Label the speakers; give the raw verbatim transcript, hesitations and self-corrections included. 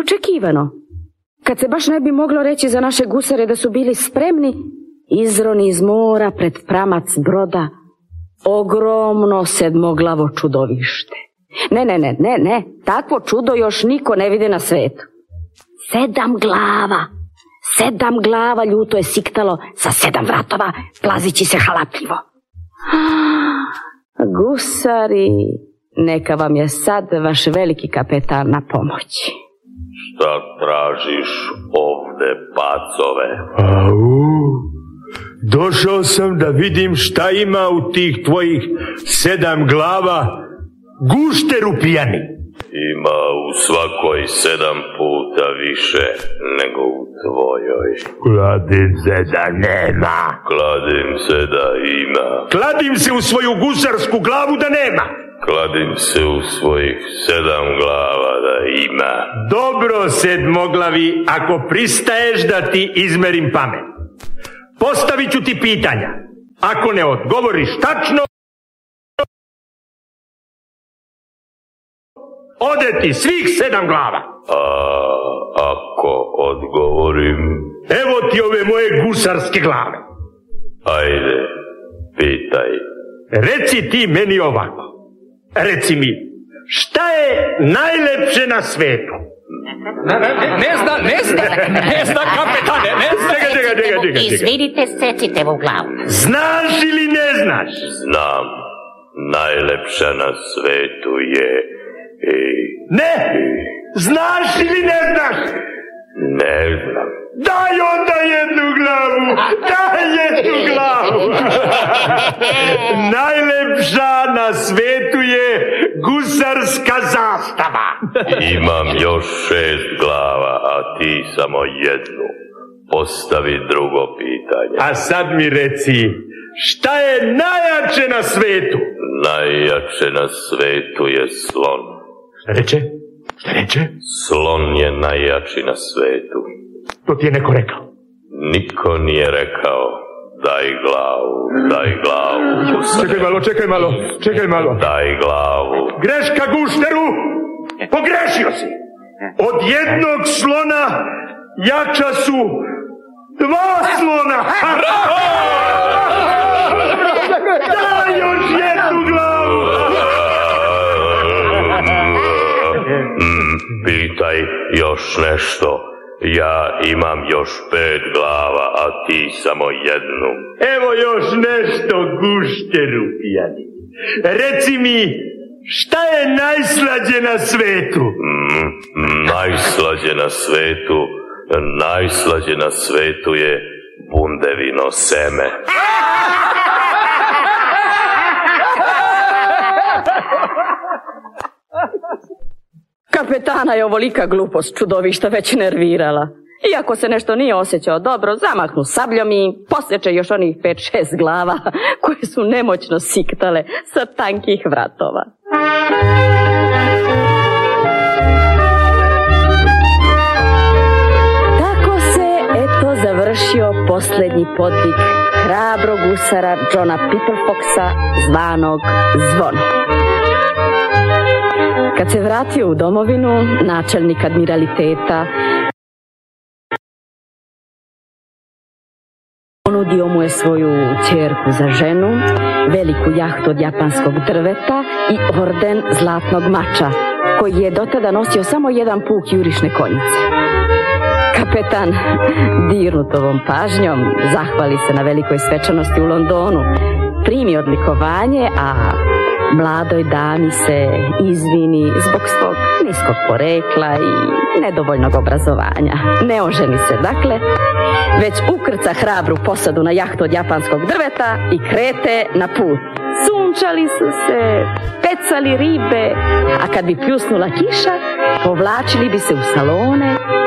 Speaker 1: neočekivano. Kad se baš ne bi moglo reći za naše gusare da su bili spremni, izroni iz mora pred pramac broda ogromno sedmoglavo čudovište. Ne, ne, ne, ne, ne, takvo čudo još niko ne vide na svetu. Sedam glava, sedam glava ljuto je siktalo sa sedam vratova, plazići se halapljivo. Gusari, neka vam je sad vaš veliki kapetan na pomoći.
Speaker 2: Šta tražiš ovde, pacove?
Speaker 3: Au, došao sam da vidim šta ima u tih tvojih sedam glava, gušteru pijani.
Speaker 2: Ima u svakoj sedam puta više nego u tvojoj.
Speaker 3: Kladim se da nema.
Speaker 2: Kladim se da ima.
Speaker 3: Kladim se u svoju gusarsku glavu da nema.
Speaker 2: Kladim se u svojih sedam glava da ima.
Speaker 3: Dobro, sedmoglavi, ako pristaješ da ti izmerim pamet. Postavit ću ti pitanja. Ako ne odgovoriš tačno, ode ti svih sedam glava.
Speaker 2: A ako odgovorim?
Speaker 3: Evo ti ove moje gusarske glave.
Speaker 2: Ajde, pitaj.
Speaker 3: Reci ti meni ovako. Reci mi, šta je najlepše na svetu?
Speaker 4: Ne, ne, ne zna, ne zna, ne zna, kapetane, ne zna.
Speaker 3: Čekaj, čekaj, čekaj, čekaj.
Speaker 5: Izvidite, secite u glavu.
Speaker 3: Znaš ili ne znaš?
Speaker 2: Znam, najlepša na svetu je... I...
Speaker 3: Ne! Znaš ili ne znaš?
Speaker 2: Ne znam.
Speaker 3: Daj onda jednu glavu! Daj jednu glavu! Najlepša na svetu je gusarska zastava.
Speaker 2: Imam još šest glava, a ti samo jednu. Postavi drugo pitanje.
Speaker 3: A sad mi reci, šta je najjače na svetu?
Speaker 2: Najjače na svetu je slon.
Speaker 3: Šta reče? Šta reče?
Speaker 2: Slon je najjači na svetu.
Speaker 3: To ti je neko rekao?
Speaker 2: Niko nije rekao. Daj glavu, daj glavu.
Speaker 3: Čekaj malo, čekaj malo, čekaj malo.
Speaker 2: Daj glavu.
Speaker 3: Greška, gušteru! Pogrešio si! Od jednog slona jača su dva slona! Daj još jednu glavu!
Speaker 2: Mm, pitaj još nešto. Ja imam još pet glava, a ti samo jednu.
Speaker 3: Evo još nešto, gušteru pijani. Reci mi, šta je najslađe na svetu?
Speaker 2: Mm, najslađe na svetu, najslađe na svetu je bundevino seme.
Speaker 1: Kapetana je ovolika glupost čudovišta već nervirala. Iako se nešto nije osjećao dobro, zamahnu sabljom i posjeće još onih pet šest glava koje su nemoćno siktale sa tankih vratova. Tako se, eto, završio posljednji podvig hrabrog gusara Johna Piperfoxa zvanog Zvono. Kad se vratio u domovinu, načelnik admiraliteta ponudio mu je svoju ćerku za ženu, veliku jahtu od japanskog drveta i orden zlatnog mača, koji je dotada nosio samo jedan puk jurišne konjice. Kapetan, dirnut ovom pažnjom, zahvali se na velikoj svečanosti u Londonu, primi odlikovanje, a mladoj dami se izvini zbog svog niskog porekla i nedovoljnog obrazovanja. Ne oženi se, dakle, već ukrca hrabru posadu na jahtu od japanskog drveta i krete na put. Sunčali su se, pecali ribe, a kad bi pljusnula kiša, povlačili bi se u salone